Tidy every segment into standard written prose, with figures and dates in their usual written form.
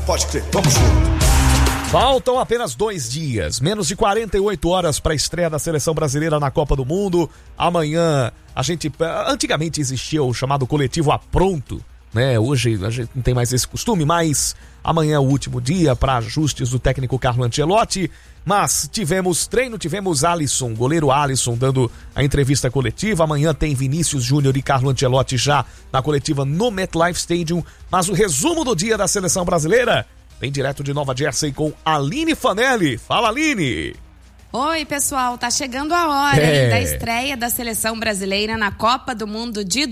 Pode crer, vamos junto. Faltam apenas 2 dias, menos de 48 horas para a estreia da seleção brasileira na Copa do Mundo. Amanhã, antigamente existia o chamado coletivo apronto, né? Hoje a gente não tem mais esse costume, mas amanhã é o último dia para ajustes do técnico Carlo Ancelotti. Mas tivemos treino, tivemos Alisson, goleiro Alisson, dando a entrevista coletiva. Amanhã tem Vinícius Júnior e Carlo Ancelotti já na coletiva no MetLife Stadium. Mas o resumo do dia da seleção brasileira vem direto de Nova Jersey com Aline Fanelli. Fala, Aline! Oi, pessoal, tá chegando a hora da estreia da seleção brasileira na Copa do Mundo de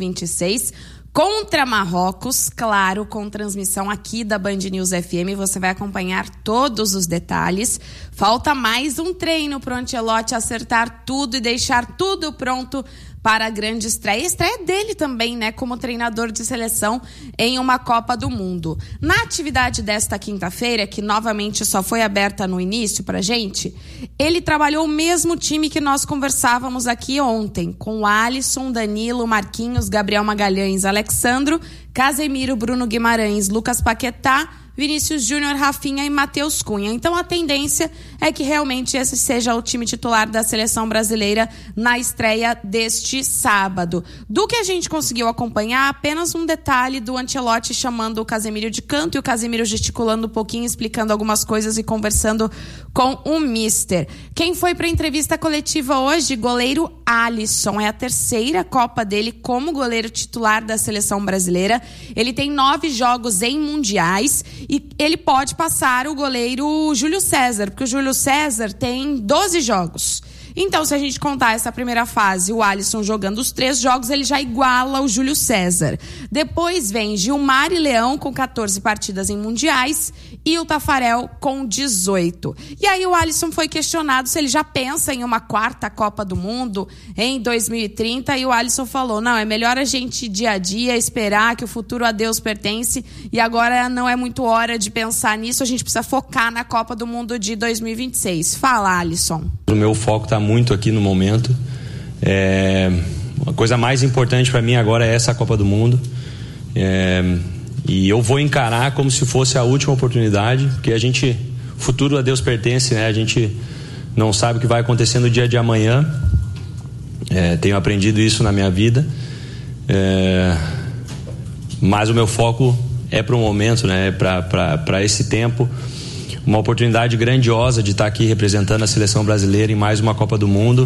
2026 contra Marrocos, claro, com transmissão aqui da Band News FM. Você vai acompanhar todos os detalhes. Falta mais um treino pro Ancelotti acertar tudo e deixar tudo pronto para a grande estreia. Estreia dele também, né, como treinador de seleção em uma Copa do Mundo. Na atividade desta quinta-feira, que novamente só foi aberta no início pra gente, ele trabalhou o mesmo time que nós conversávamos aqui ontem, com Alisson, Danilo, Marquinhos, Gabriel Magalhães, Alexandro, Casemiro, Bruno Guimarães, Lucas Paquetá, Vinícius Júnior, Rafinha e Matheus Cunha. Então a tendência é que realmente esse seja o time titular da seleção brasileira na estreia deste sábado. Do que a gente conseguiu acompanhar, apenas um detalhe do Ancelotti chamando o Casemiro de canto e o Casemiro gesticulando um pouquinho, explicando algumas coisas e conversando com o mister. Quem foi para a entrevista coletiva hoje? Goleiro Alisson. É a terceira Copa dele como goleiro titular da seleção brasileira. Ele tem 9 jogos em mundiais e ele pode passar o goleiro Júlio César, porque o Júlio César tem 12 jogos. Então, se a gente contar essa primeira fase, o Alisson jogando os 3 jogos, ele já iguala o Júlio César. Depois vem Gilmar e Leão com 14 partidas em mundiais e o Tafarel com 18. E aí o Alisson foi questionado se ele já pensa em uma 4ª Copa do Mundo em 2030 e o Alisson falou, não, é melhor a gente dia a dia esperar que o futuro a Deus pertence e agora não é muito hora de pensar nisso, a gente precisa focar na Copa do Mundo de 2026. Fala, Alisson. O meu foco está muito aqui no momento. A coisa mais importante para mim agora é essa Copa do Mundo. E eu vou encarar como se fosse a última oportunidade, porque o futuro a Deus pertence, né? A gente não sabe o que vai acontecer no dia de amanhã. Tenho aprendido isso na minha vida. Mas o meu foco é para o momento, né? Para esse tempo. Uma oportunidade grandiosa de estar aqui representando a seleção brasileira em mais uma Copa do Mundo.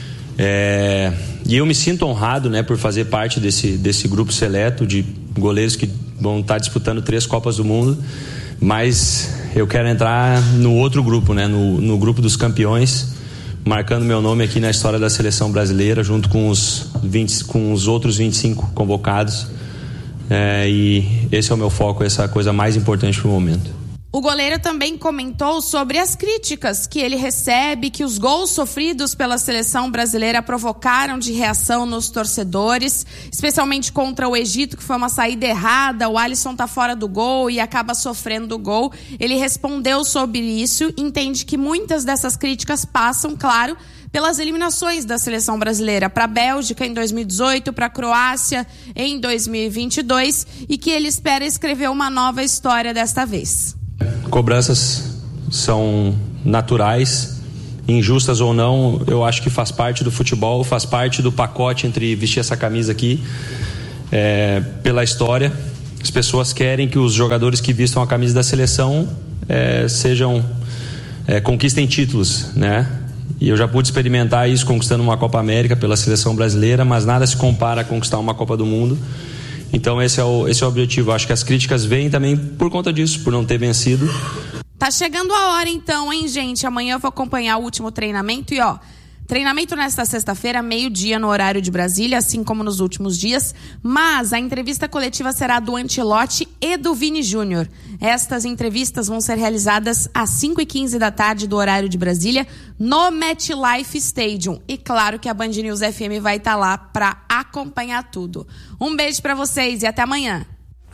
E eu me sinto honrado, né, por fazer parte desse grupo seleto de goleiros que vão estar disputando 3 Copas do Mundo. Mas eu quero entrar no outro grupo, né, no grupo dos campeões, marcando meu nome aqui na história da seleção brasileira, junto com os outros 25 convocados. E esse é o meu foco, essa é a coisa mais importante para o momento. O goleiro também comentou sobre as críticas que ele recebe, que os gols sofridos pela seleção brasileira provocaram de reação nos torcedores, especialmente contra o Egito, que foi uma saída errada, o Alisson tá fora do gol e acaba sofrendo o gol. Ele respondeu sobre isso, entende que muitas dessas críticas passam, claro, pelas eliminações da seleção brasileira para a Bélgica em 2018, para a Croácia em 2022 e que ele espera escrever uma nova história desta vez. Cobranças são naturais, injustas ou não, eu acho que faz parte do futebol, faz parte do pacote entre vestir essa camisa aqui, pela história. As pessoas querem que os jogadores que vistam a camisa da seleção conquistem títulos, né? E eu já pude experimentar isso conquistando uma Copa América pela seleção brasileira, mas nada se compara a conquistar uma Copa do Mundo. Então esse é o objetivo. Acho que as críticas vêm também por conta disso, por não ter vencido. Tá chegando a hora então, hein, gente? Amanhã eu vou acompanhar o último treinamento e treinamento nesta sexta-feira, 12h no horário de Brasília, assim como nos últimos dias, mas a entrevista coletiva será do Ancelotti e do Vini Júnior. Estas entrevistas vão ser realizadas às 5h15 da tarde do horário de Brasília, no MetLife Stadium. E claro que a Band News FM vai estar lá para acompanhar tudo. Um beijo para vocês e até amanhã.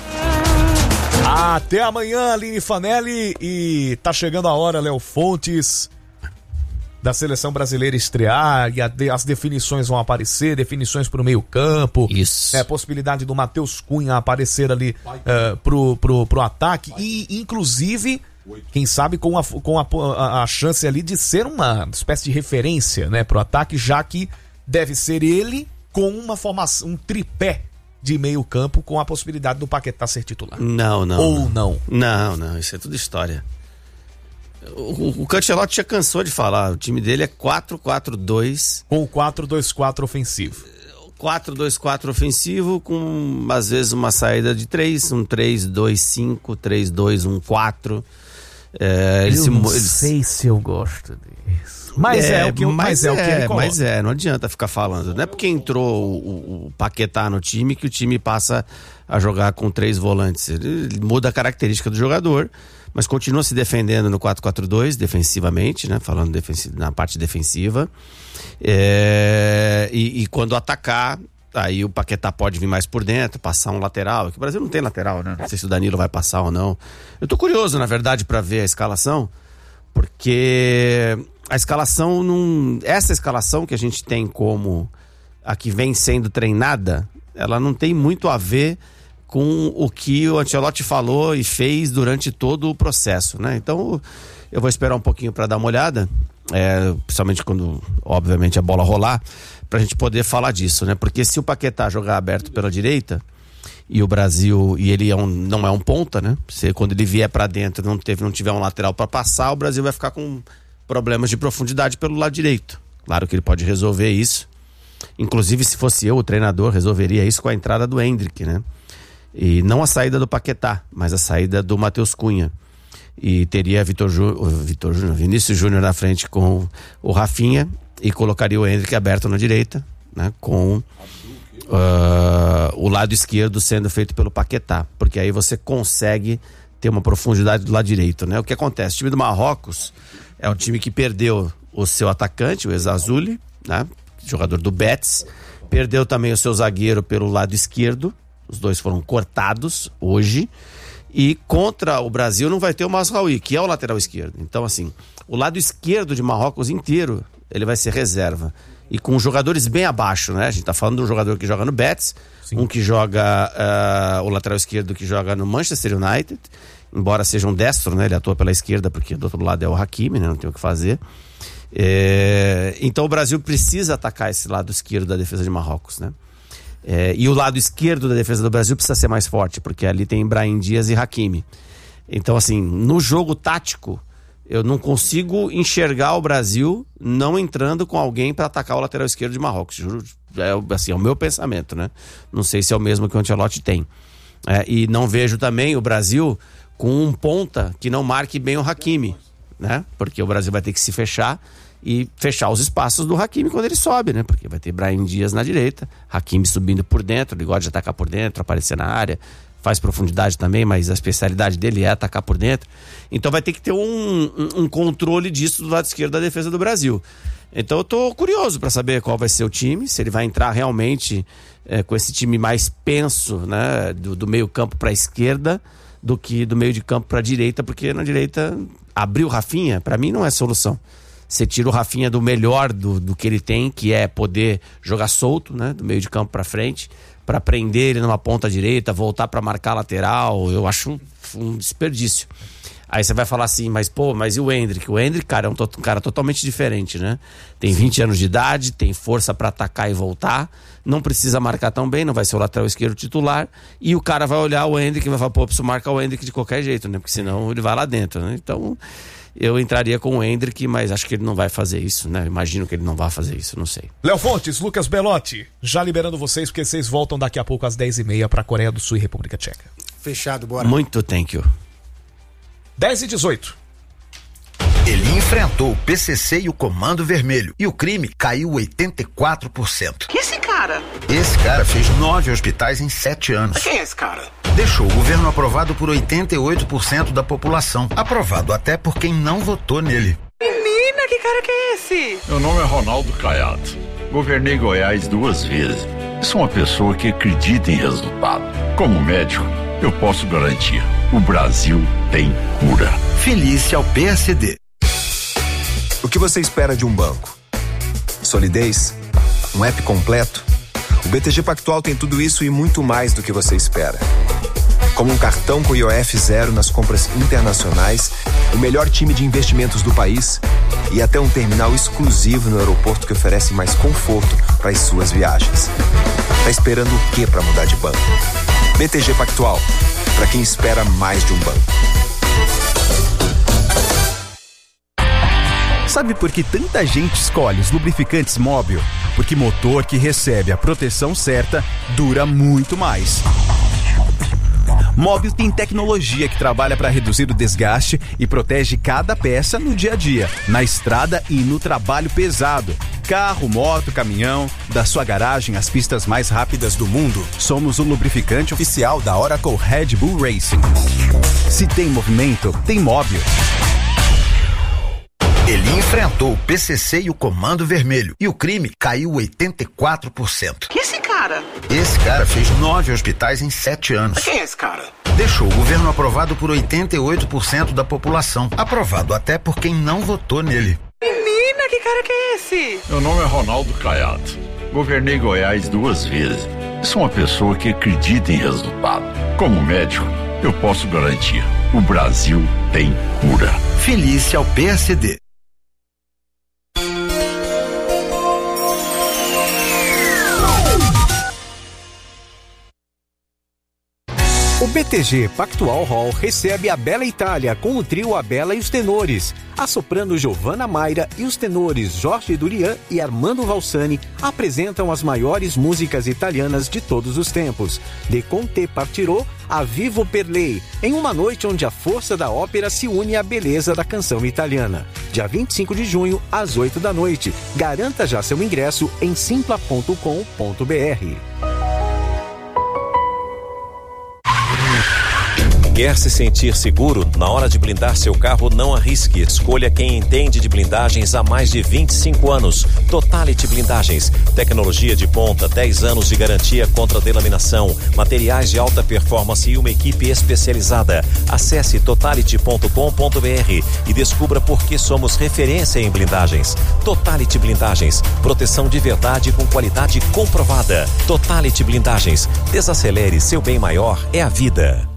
Até amanhã, Aline Fanelli. E tá chegando a hora, Léo Fontes, da seleção brasileira estrear e as definições vão aparecer, definições pro meio campo. Isso. Possibilidade do Matheus Cunha aparecer ali pro ataque e inclusive, quem sabe com a chance ali de ser uma espécie de referência, né, pro ataque, já que deve ser ele com uma formação, um tripé de meio campo com a possibilidade do Paquetá ser titular. Não. Ou não? Não, isso é tudo história. O Ancelotti já cansou de falar, o time dele é 4-4-2. Com o 4-2-4 ofensivo. 4-2-4 ofensivo, com às vezes uma saída de 3, um 3-2-5, 3-2-1-4. Não sei se eu gosto disso. Mas é o que ele coloca. Mas não adianta ficar falando. Não é porque entrou o Paquetá no time que o time passa a jogar com 3 volantes. Ele muda a característica do jogador, mas continua se defendendo no 4-4-2, defensivamente, né? Falando na parte defensiva. E quando atacar, aí o Paquetá pode vir mais por dentro, passar um lateral. Que o Brasil não tem lateral, né? Não sei se o Danilo vai passar ou não. Eu tô curioso, na verdade, para ver a escalação, porque a escalação essa escalação que a gente tem como a que vem sendo treinada, ela não tem muito a ver com o que o Ancelotti falou e fez durante todo o processo, né? Então eu vou esperar um pouquinho para dar uma olhada, principalmente quando, obviamente, a bola rolar, pra gente poder falar disso, né? Porque se o Paquetá jogar aberto pela direita e o Brasil, e ele não é um ponta, né? Quando ele vier pra dentro não tiver um lateral pra passar, o Brasil vai ficar com problemas de profundidade pelo lado direito. Claro que ele pode resolver isso. Inclusive, se fosse eu, o treinador, resolveria isso com a entrada do Endrick, né? E não a saída do Paquetá, mas a saída do Matheus Cunha. E teria Vinícius Júnior na frente com o Rafinha e colocaria o Endrick aberto na direita, né? Com o lado esquerdo sendo feito pelo Paquetá, porque aí você consegue ter uma profundidade do lado direito, né? O que acontece? O time do Marrocos é um time que perdeu o seu atacante, o Ezazuli, né? Jogador do Betis, perdeu também o seu zagueiro pelo lado esquerdo, os dois foram cortados hoje, e contra o Brasil não vai ter o Mazraoui, que é o lateral esquerdo. Então, assim, o lado esquerdo de Marrocos inteiro, ele vai ser reserva. E com jogadores bem abaixo, né? A gente tá falando de um jogador que joga no Betis, sim, um que joga, o lateral esquerdo que joga no Manchester United, embora seja um destro, né? Ele atua pela esquerda, porque do outro lado é o Hakimi, né? Não tem o que fazer. Então o Brasil precisa atacar esse lado esquerdo da defesa de Marrocos, né? E o lado esquerdo da defesa do Brasil precisa ser mais forte, porque ali tem Brahim Dias e Hakimi. Então, assim, no jogo tático, eu não consigo enxergar o Brasil não entrando com alguém para atacar o lateral esquerdo de Marrocos. Juro, é o meu pensamento, né? Não sei se é o mesmo que o Ancelotti tem. E não vejo também o Brasil com um ponta que não marque bem o Hakimi, né? Porque o Brasil vai ter que se fechar e fechar os espaços do Hakimi quando ele sobe, né? Porque vai ter Brahim Dias na direita, Hakimi subindo por dentro, ele gosta de atacar por dentro, aparecer na área, faz profundidade também, mas a especialidade dele é atacar por dentro. Então vai ter que ter um controle disso do lado esquerdo da defesa do Brasil. Então eu tô curioso para saber qual vai ser o time, se ele vai entrar realmente com esse time mais penso, né? Do meio campo para a esquerda do que do meio de campo para a direita, porque na direita abrir o Rafinha, para mim não é solução. Você tira o Rafinha do melhor do que ele tem, que é poder jogar solto, né? Do meio de campo para frente, para prender ele numa ponta direita, voltar para marcar lateral. Eu acho um desperdício. Aí você vai falar assim, mas e o Endrick? O Endrick, cara, é um cara totalmente diferente, né? Tem 20 anos de idade, tem força para atacar e voltar, não precisa marcar tão bem, não vai ser o lateral esquerdo titular, e o cara vai olhar o Endrick e vai falar, preciso marcar o Endrick de qualquer jeito, né? Porque senão ele vai lá dentro, né? Então eu entraria com o Endrick, mas acho que ele não vai fazer isso, né? Imagino que ele não vai fazer isso, não sei. Léo Fontes, Lucas Belotti, já liberando vocês, porque vocês voltam daqui a pouco às 10h30 para Coreia do Sul e República Tcheca. Fechado, bora. Muito thank you. 10h18. Ele enfrentou o PCC e o Comando Vermelho e o crime caiu 84%. Que esse cara? Esse cara fez 9 hospitais em 7 anos. Quem é esse cara? Deixou o governo aprovado por 88% da população. Aprovado até por quem não votou nele. Menina, que cara que é esse? Meu nome é Ronaldo Caiado. Governei Goiás 2 vezes. Sou uma pessoa que acredita em resultado. Como médico, eu posso garantir: o Brasil tem cura. Filie-se ao PSD. O que que você espera de um banco? Solidez? Um app completo? O BTG Pactual tem tudo isso e muito mais do que você espera. Como um cartão com IOF zero nas compras internacionais, o melhor time de investimentos do país e até um terminal exclusivo no aeroporto que oferece mais conforto para as suas viagens. Tá esperando o quê para mudar de banco? BTG Pactual, para quem espera mais de um banco. Sabe por que tanta gente escolhe os lubrificantes Móbil? Porque motor que recebe a proteção certa dura muito mais. Móbil tem tecnologia que trabalha para reduzir o desgaste e protege cada peça no dia a dia, na estrada e no trabalho pesado. Carro, moto, caminhão, da sua garagem às pistas mais rápidas do mundo, somos o lubrificante oficial da Oracle Red Bull Racing. Se tem movimento, tem Móbil. Ele enfrentou o PCC e o Comando Vermelho e o crime caiu 84%. Que esse cara? Esse cara fez 9 hospitais em 7 anos. Quem é esse cara? Deixou o governo aprovado por 88% da população. Aprovado até por quem não votou nele. Menina, que cara que é esse? Meu nome é Ronaldo Caiado. Governei Goiás 2 vezes. Sou uma pessoa que acredita em resultado. Como médico, eu posso garantir: o Brasil tem cura. Felice ao PSD. O BTG Pactual Hall recebe a Bela Itália com o trio A Bela e os Tenores. A soprano Giovanna Mayra e os tenores Jorge Durian e Armando Valsani apresentam as maiores músicas italianas de todos os tempos. De Conte Partirò a Vivo per Lei, em uma noite onde a força da ópera se une à beleza da canção italiana. Dia 25 de junho, às 8 da noite. Garanta já seu ingresso em simpla.com.br. Quer se sentir seguro? Na hora de blindar seu carro, não arrisque. Escolha quem entende de blindagens há mais de 25 anos. Totality Blindagens. Tecnologia de ponta, 10 anos de garantia contra delaminação, materiais de alta performance e uma equipe especializada. Acesse totality.com.br e descubra por que somos referência em blindagens. Totality Blindagens. Proteção de verdade com qualidade comprovada. Totality Blindagens. Desacelere, seu bem maior é a vida.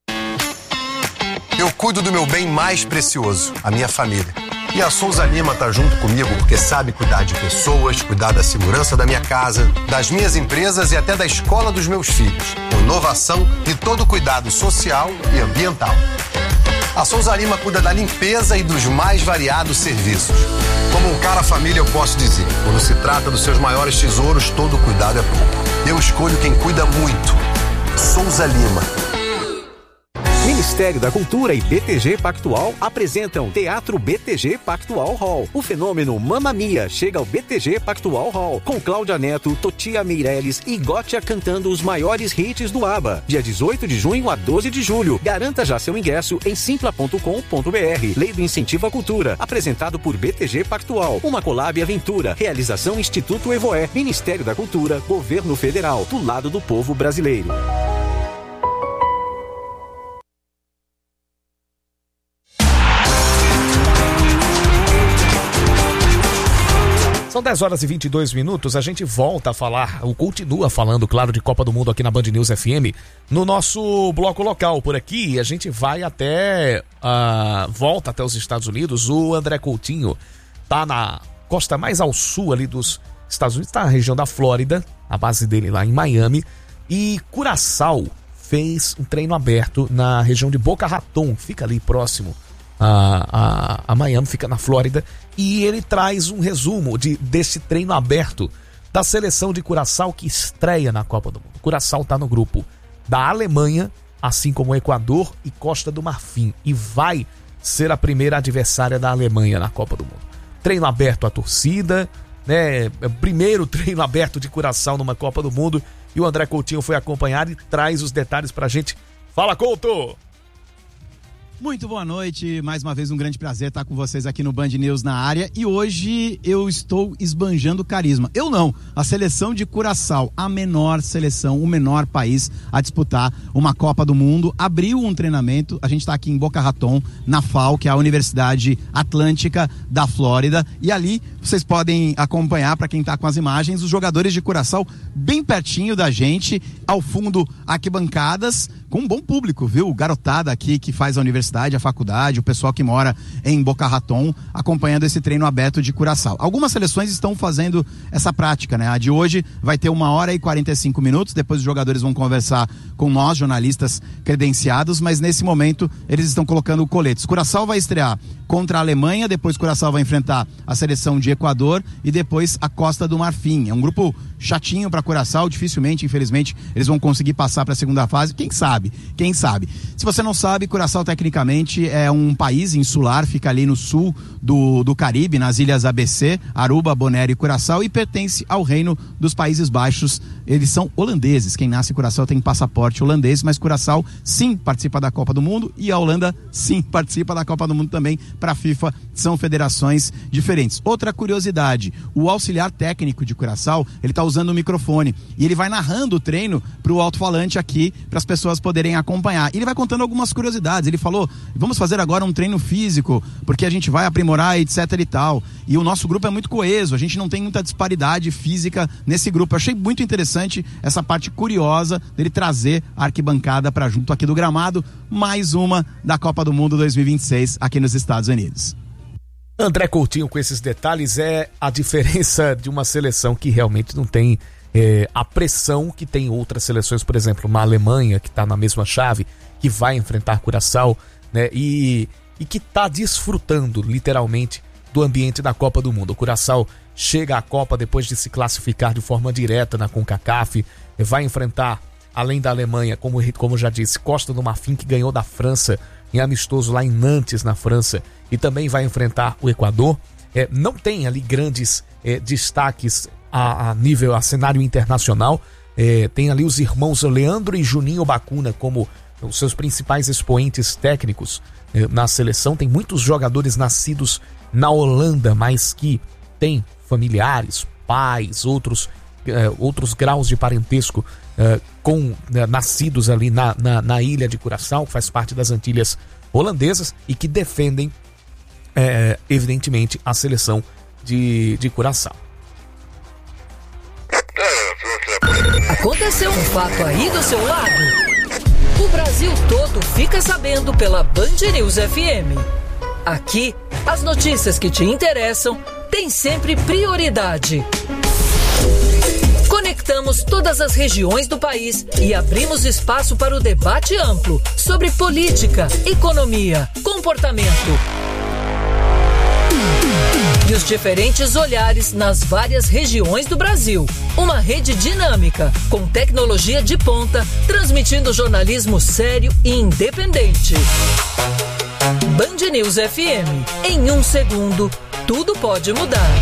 Eu cuido do meu bem mais precioso, a minha família. E a Souza Lima tá junto comigo porque sabe cuidar de pessoas, cuidar da segurança da minha casa, das minhas empresas e até da escola dos meus filhos. Com inovação e todo cuidado social e ambiental. A Souza Lima cuida da limpeza e dos mais variados serviços. Como um cara família, eu posso dizer, quando se trata dos seus maiores tesouros, todo cuidado é pouco. Eu escolho quem cuida muito. Souza Lima. Ministério da Cultura e BTG Pactual apresentam Teatro BTG Pactual Hall. O fenômeno Mamma Mia chega ao BTG Pactual Hall, com Cláudia Neto, Totia Meirelles e Gotia cantando os maiores hits do ABBA. Dia 18 de junho a 12 de julho. Garanta já seu ingresso em simpla.com.br. Lei do Incentivo à Cultura, apresentado por BTG Pactual. Uma collab aventura. Realização Instituto Evoé, Ministério da Cultura, Governo Federal, do lado do povo brasileiro. São 10 horas e 22 minutos, a gente volta a falar, ou continua falando, claro, de Copa do Mundo aqui na Band News FM, no nosso bloco local por aqui. A gente vai até, volta até os Estados Unidos. O André Coutinho tá na costa mais ao sul ali dos Estados Unidos, tá na região da Flórida, a base dele lá em Miami, e Curaçao fez um treino aberto na região de Boca Raton, fica ali próximo a Miami, fica na Flórida, e ele traz um resumo desse treino aberto da seleção de Curaçao que estreia na Copa do Mundo. Curaçao está no grupo da Alemanha, assim como o Equador e Costa do Marfim, e vai ser a primeira adversária da Alemanha na Copa do Mundo. Treino aberto à torcida, né? Primeiro treino aberto de Curaçao numa Copa do Mundo, e o André Coutinho foi acompanhar e traz os detalhes pra gente. Fala, Couto! Muito boa noite, mais uma vez um grande prazer estar com vocês aqui no Band News na área, e hoje eu estou esbanjando carisma. Eu não, a seleção de Curaçao, a menor seleção, o menor país a disputar uma Copa do Mundo, abriu um treinamento. A gente está aqui em Boca Raton, na FAO, que é a Universidade Atlântica da Flórida, e ali vocês podem acompanhar, para quem está com as imagens, os jogadores de Curaçao bem pertinho da gente, ao fundo arquibancadas, com um bom público, viu? Garotada aqui que faz a universidade, a faculdade, o pessoal que mora em Boca Raton, acompanhando esse treino aberto de Curaçao. Algumas seleções estão fazendo essa prática, né? A de hoje vai ter 1h45, depois os jogadores vão conversar com nós, jornalistas credenciados, mas nesse momento eles estão colocando coletes. Curaçao vai estrear contra a Alemanha, depois Curaçao vai enfrentar a seleção de Equador e depois a Costa do Marfim. É um grupo chatinho para Curaçao, dificilmente, infelizmente, eles vão conseguir passar para a segunda fase. Quem sabe? Se você não sabe, Curaçao tecnicamente é um país insular, fica ali no sul do Caribe, nas ilhas ABC, Aruba, Bonaire e Curaçao, e pertence ao Reino dos Países Baixos. Eles são holandeses, quem nasce em Curaçao tem passaporte holandês, mas Curaçao sim participa da Copa do Mundo e a Holanda sim participa da Copa do Mundo também. Para a FIFA são federações diferentes. Outra curiosidade, o auxiliar técnico de Curaçao, ele está usando o microfone e ele vai narrando o treino para o alto-falante aqui, para as pessoas poderem acompanhar. E ele vai contando algumas curiosidades. Ele falou, vamos fazer agora um treino físico, porque a gente vai aprimorar, etc e tal. E o nosso grupo é muito coeso, a gente não tem muita disparidade física nesse grupo. Eu achei muito interessante essa parte curiosa dele trazer a arquibancada para junto aqui do gramado. Mais uma da Copa do Mundo 2026 aqui nos Estados Unidos. André Coutinho, com esses detalhes, é a diferença de uma seleção que realmente não tem a pressão que tem outras seleções, por exemplo, uma Alemanha que está na mesma chave, que vai enfrentar Curaçao, né, e que está desfrutando literalmente do ambiente da Copa do Mundo. O Curaçao chega à Copa depois de se classificar de forma direta na CONCACAF, vai enfrentar, além da Alemanha, como já disse, Costa do Marfim, que ganhou da França em amistoso lá em Nantes, na França, e também vai enfrentar o Equador. Não tem ali grandes destaques a cenário internacional. Tem ali os irmãos Leandro e Juninho Bacuna como os seus principais expoentes técnicos na seleção. Tem muitos jogadores nascidos na Holanda, mas que têm familiares, pais, outros graus de parentesco nascidos ali na ilha de Curaçao, que faz parte das Antilhas holandesas, e que defendem evidentemente a seleção de Curaçao. Aconteceu um fato aí do seu lado? O Brasil todo fica sabendo pela Band News FM. Aqui, as notícias que te interessam têm sempre prioridade. Conectamos todas as regiões do país e abrimos espaço para o debate amplo sobre política, economia, comportamento e os diferentes olhares nas várias regiões do Brasil. Uma rede dinâmica, com tecnologia de ponta, transmitindo jornalismo sério e independente. Band News FM. Em um segundo, tudo pode mudar.